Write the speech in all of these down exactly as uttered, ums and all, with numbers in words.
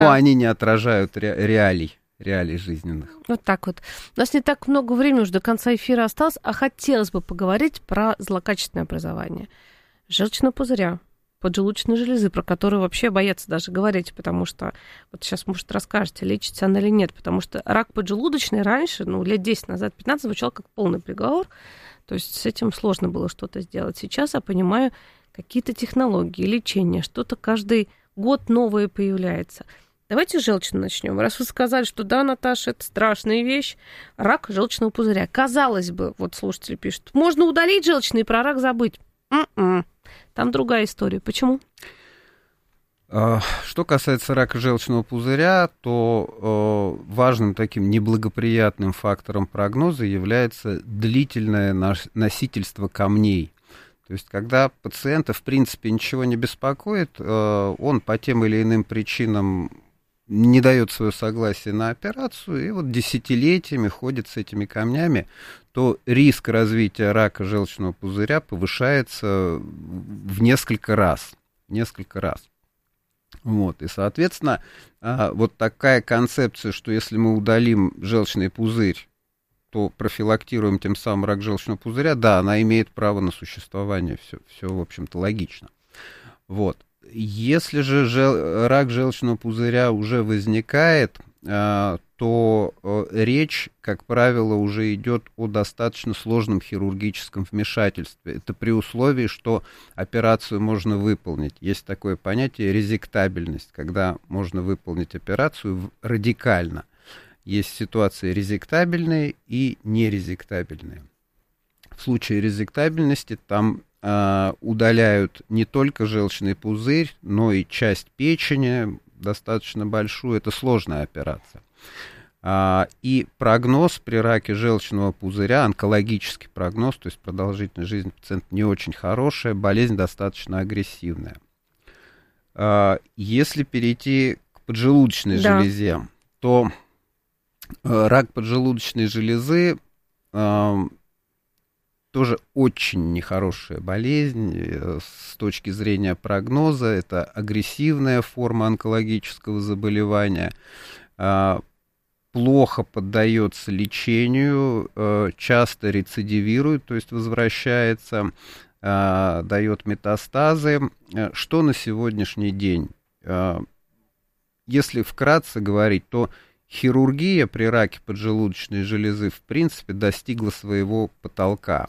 Но они не отражают ре- реалий, реалий жизненных. Вот так вот. У нас не так много времени уже до конца эфира осталось, а хотелось бы поговорить про злокачественное образование желчного пузыря, поджелудочной железы, про которую вообще боятся даже говорить, потому что, вот сейчас, может, расскажете, лечится она или нет, потому что рак поджелудочный раньше, ну, лет десять назад, пятнадцать, звучал как полный приговор, то есть с этим сложно было что-то сделать. Сейчас я понимаю, какие-то технологии, лечения, что-то каждый год новое появляется. Давайте с желчного начнем. Раз вы сказали, что да, Наташа, это страшная вещь, рак желчного пузыря. Казалось бы, вот слушатели пишут, можно удалить желчный и про рак забыть. М-м. Там другая история. Почему? Что касается рака желчного пузыря, то важным таким неблагоприятным фактором прогноза является длительное носительство камней. То есть, когда пациента, в принципе, ничего не беспокоит, он по тем или иным причинам не дает свое согласие на операцию, и вот десятилетиями ходит с этими камнями, то риск развития рака желчного пузыря повышается в несколько раз. Несколько раз. Вот, и, соответственно, вот такая концепция, что если мы удалим желчный пузырь, то профилактируем тем самым рак желчного пузыря, да, она имеет право на существование, все, все в общем-то, логично. Вот. Если же жел, рак желчного пузыря уже возникает, то речь, как правило, уже идет о достаточно сложном хирургическом вмешательстве. Это при условии, что операцию можно выполнить. Есть такое понятие резектабельность, когда можно выполнить операцию радикально. Есть ситуации резектабельные и нерезектабельные. В случае резектабельности там э, удаляют не только желчный пузырь, но и часть печени, достаточно большую. Это сложная операция. А, и прогноз при раке желчного пузыря, онкологический прогноз, то есть продолжительность жизни пациента не очень хорошая, болезнь достаточно агрессивная. А, если перейти к поджелудочной да. железе, то рак поджелудочной железы э, тоже очень нехорошая болезнь э, с точки зрения прогноза. Это агрессивная форма онкологического заболевания, э, плохо поддается лечению, э, часто рецидивирует, то есть возвращается, э, дает метастазы. Что на сегодняшний день? Э, если вкратце говорить, то хирургия при раке поджелудочной железы, в принципе, достигла своего потолка.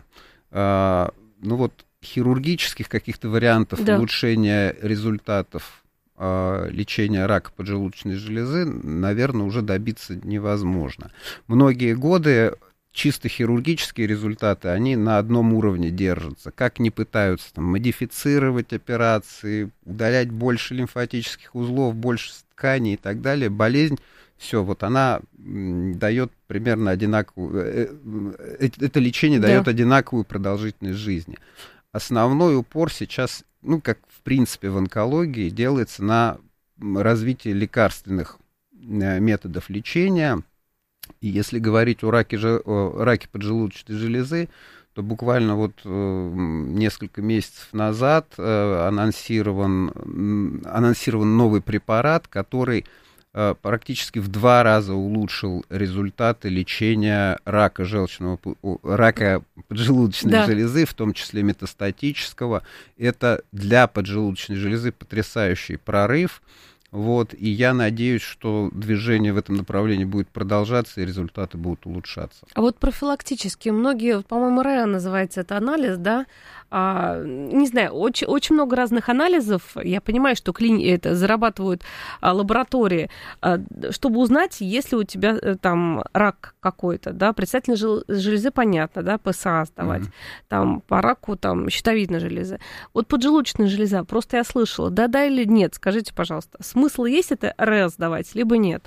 А, ну вот, хирургических каких-то вариантов да. улучшения результатов а, лечения рака поджелудочной железы, наверное, уже добиться невозможно. Многие годы чисто хирургические результаты, они на одном уровне держатся. Как ни пытаются там, модифицировать операции, удалять больше лимфатических узлов, больше тканей и так далее, болезнь все, вот она дает примерно одинаковую, это лечение да. дает одинаковую продолжительность жизни. Основной упор сейчас, ну, как в принципе в онкологии, делается на развитие лекарственных методов лечения. И если говорить о раке, о раке поджелудочной железы, то буквально вот несколько месяцев назад анонсирован, анонсирован новый препарат, который практически в два раза улучшил результаты лечения рака желчного, рака поджелудочной да. железы, в том числе метастатического. Это для поджелудочной железы потрясающий прорыв. Вот, и я надеюсь, что движение в этом направлении будет продолжаться, и результаты будут улучшаться. А вот профилактически, многие, по-моему, РЭА называется это анализ, да? А, не знаю, очень, очень много разных анализов. Я понимаю, что клини... это зарабатывают а, лаборатории, а, чтобы узнать, есть ли у тебя там рак какой-то, да? Предстательной жел... железы, понятно, да, ПСА сдавать. Mm-hmm. Там по раку, там, щитовидной железы. Вот поджелудочная железа, просто я слышала, да-да или нет, скажите, пожалуйста, смысл есть это РЭА сдавать, либо нет?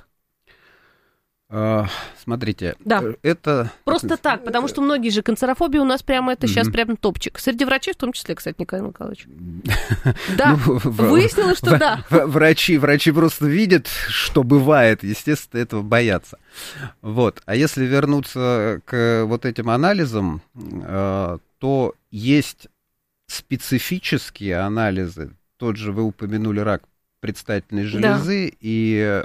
Uh, смотрите, да. это... Просто так, потому что многие же канцерофобии у нас прямо это mm-hmm. сейчас прям топчик. Среди врачей в том числе, кстати, Николай Николаевич. Да, выяснилось, что да. Врачи, врачи просто видят, что бывает, естественно, этого боятся. Вот. А если вернуться к вот этим анализам, то есть специфические анализы, тот же вы упомянули рак предстательной железы, да. и